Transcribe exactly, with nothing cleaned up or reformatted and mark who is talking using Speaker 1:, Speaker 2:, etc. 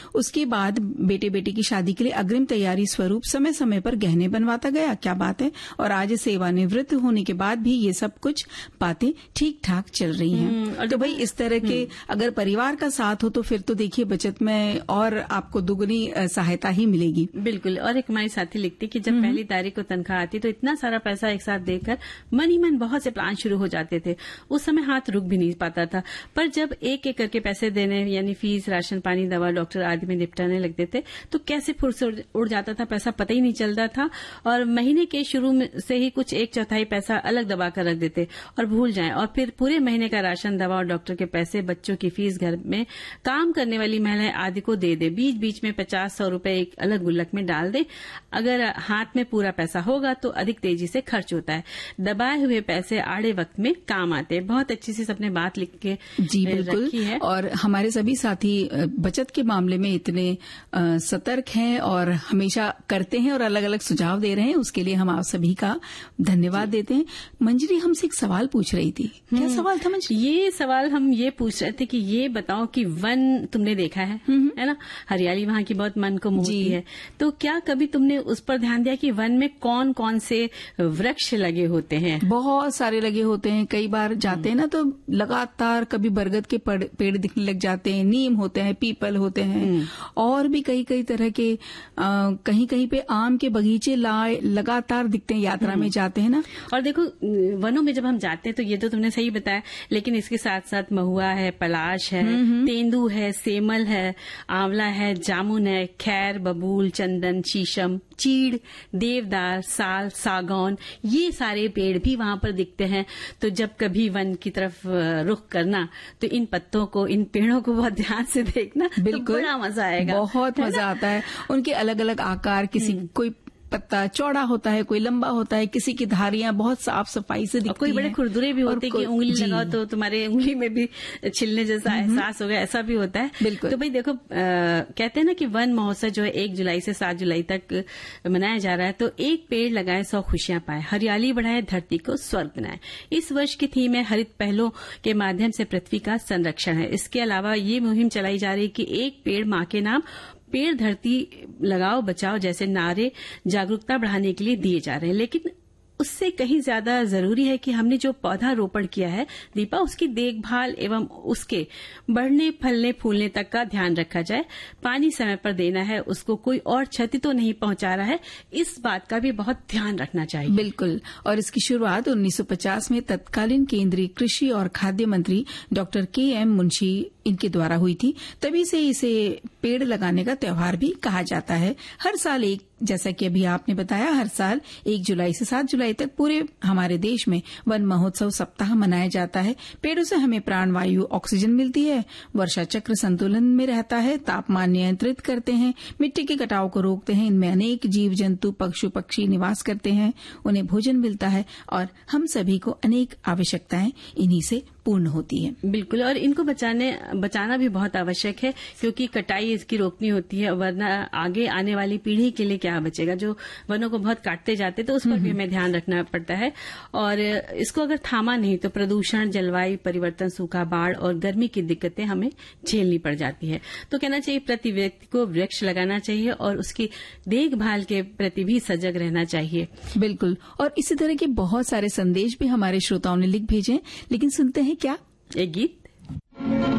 Speaker 1: उसके बाद बेटे बेटी की शादी के लिए अग्रिम तैयारी स्वरूप समय समय पर गहने बनवाता गया। क्या बात है। और आज सेवानिवृत्त होने के बाद भी ये सब कुछ बातें ठीक ठाक चल रही हैं। तो भाई इस तरह के अगर परिवार का साथ हो तो फिर तो देखिए बचत में और आपको दुगनी सहायता ही मिलेगी।
Speaker 2: बिल्कुल। और एक हमारी साथी लिखती कि जब पहली तारीख को तनख्वाह आती तो इतना सारा पैसा एक साथ देकर मन ही मन बहुत से प्लान शुरू हो जाते थे। उस समय हाथ रुक भी नहीं पाता था, पर जब एक एक करके पैसे देने यानी फीस, राशन पानी, दवा, डॉक्टर आदि में निपटाने लगते थे तो कैसे फुर्सत उड़ जाता था, पैसा पता ही नहीं चलता था। और महीने के शुरू में से ही कुछ एक चौथाई पैसा अलग दबा कर रख देते और भूल जाएं, और फिर पूरे महीने का राशन, दवा और डॉक्टर के पैसे, बच्चों की फीस, घर में काम करने वाली महिलाएं आदि को दे दे। बीच बीच में पचास सौ रूपये एक अलग गुल्लक में डाल दे। अगर हाथ में पूरा पैसा होगा तो अधिक तेजी से खर्च होता है। दबाए हुए पैसे आड़े वक्त में काम आते हैं। बहुत अच्छी से सबने बात लिख के
Speaker 1: जी बिल्कुल रखी है। और हमारे सभी साथी बचत के मामले में इतने सतर्क हैं और हमेशा करते हैं और अलग अलग सुझाव दे रहे हैं, उसके लिए हम आप सभी का धन्यवाद देते हैं। मंजरी हमसे एक सवाल पूछ रही थी। क्या सवाल था मंजरी?
Speaker 2: ये सवाल हम ये पूछ रहे थे कि ये बताओ कि वन तुमने देखा है है ना, हरियाली वहाँ की बहुत मन को मोहती है, तो क्या कभी तुमने उस पर ध्यान दिया कि वन में कौन कौन से वृक्ष लगे होते हैं?
Speaker 1: बहुत सारे लगे होते हैं। कई बार जाते हैं ना तो लगातार कभी बरगद के पेड़ दिखने लग जाते हैं, नीम होते हैं, पीपल होते हैं, और भी कई कई तरह के आ, कहीं कहीं पे आम के बगीचे लगातार दिखते हैं यात्रा में जाते हैं ना।
Speaker 2: और देखो वनों में जब हम जाते हैं तो ये तो तुमने सही बताया, लेकिन इसके साथ साथ महुआ है, पलाश है, तेंदू है, सेमल है, आंवला है, जामुन है, खैर, बबूल, चंदन, शीशम, चीड़, देवदार, साल, सागौन, ये सारे पेड़ भी वहां पर दिखते हैं। तो जब कभी वन की तरफ रुख करना तो इन पत्तों को, इन पेड़ों को बहुत ध्यान से देखना, बिल्कुल तो बड़ा मजा आएगा।
Speaker 1: बहुत मजा आता है। उनके अलग अलग आकार, किसी कोई पत्ता चौड़ा होता है, कोई लंबा होता है, किसी की धारियां बहुत साफ सफाई से दिखती हैं,
Speaker 2: कोई बड़े खुरदुरे भी होते हैं कि उंगली लगाओ तो तुम्हारे उंगली में भी छिलने जैसा एहसास हो गया, ऐसा भी होता है।
Speaker 1: बिल्कुल।
Speaker 2: तो भाई देखो, आ, कहते हैं ना कि वन महोत्सव जो है एक जुलाई से सात जुलाई तक मनाया जा रहा है। तो एक पेड़ लगाए सौ खुशियां पाए, हरियाली बढ़ाए, धरती को स्वर्ग बनाए। इस वर्ष की थीम है हरित पहलों के माध्यम से पृथ्वी का संरक्षण है। इसके अलावा ये मुहिम चलाई जा रही है कि एक पेड़ माँ के नाम, पेड़ धरती लगाओ बचाओ जैसे नारे जागरूकता बढ़ाने के लिए दिए जा रहे हैं। लेकिन उससे कहीं ज्यादा जरूरी है कि हमने जो पौधा रोपण किया है दीपा, उसकी देखभाल एवं उसके बढ़ने, फलने, फूलने तक का ध्यान रखा जाए। पानी समय पर देना है, उसको कोई और क्षति तो नहीं पहुंचा रहा है, इस बात का भी बहुत ध्यान रखना चाहिए।
Speaker 1: बिल्कुल। और इसकी शुरुआत उन्नीस सौ पचास में तत्कालीन केंद्रीय कृषि और खाद्य मंत्री डॉक्टर के एम मुंशी इनके द्वारा हुई थी। तभी से इसे पेड़ लगाने का त्योहार भी कहा जाता है। हर साल एक, जैसा कि अभी आपने बताया, हर साल एक जुलाई से सात जुलाई तक पूरे हमारे देश में वन महोत्सव सप्ताह मनाया जाता है। पेड़ों से हमें प्राणवायु, ऑक्सीजन मिलती है, वर्षा चक्र संतुलन में रहता है, तापमान नियंत्रित करते हैं, मिट्टी के कटाव को रोकते हैं, इनमें अनेक जीव जंतु, पशु पक्षी निवास करते हैं, उन्हें भोजन मिलता है और हम सभी को अनेक आवश्यकताएं इन्हीं से पूर्ण होती है।
Speaker 2: बिल्कुल। और इनको बचाने बचाना भी बहुत आवश्यक है, क्योंकि कटाई इसकी रोकनी होती है, वरना आगे आने वाली पीढ़ी के लिए क्या बचेगा। जो वनों को बहुत काटते जाते तो उस पर भी हमें ध्यान रखना पड़ता है। और इसको अगर थामा नहीं तो प्रदूषण, जलवायु परिवर्तन, सूखा, बाढ़ और गर्मी की दिक्कतें हमें झेलनी पड़ जाती है। तो कहना चाहिए प्रति व्यक्ति को वृक्ष लगाना चाहिए और उसकी देखभाल के प्रति भी सजग रहना चाहिए।
Speaker 1: बिल्कुल। और इसी तरह के बहुत सारे संदेश भी हमारे श्रोताओं ने लिख भेजे, लेकिन सुनते हैं क्या,
Speaker 2: एक गीत।